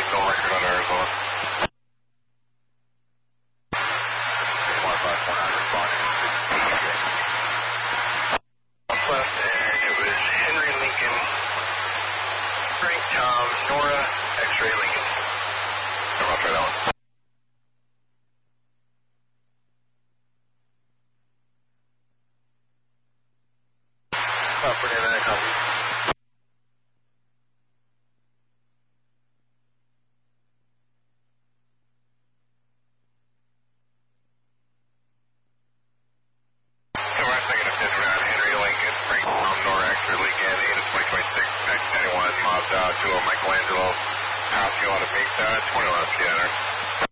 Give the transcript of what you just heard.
no record on Arizona. 1549 responding. Left, and it was Henry Lincoln, Frank Tom, Nora, X-ray Lincoln. I'll try that one. For name, copy. Henry Lincoln, Frank Tom, Nora, X-ray Lincoln, 8 of 2026, 1991, Mazda to Michelangelo, Pascal out of Mesa, 21 scanner.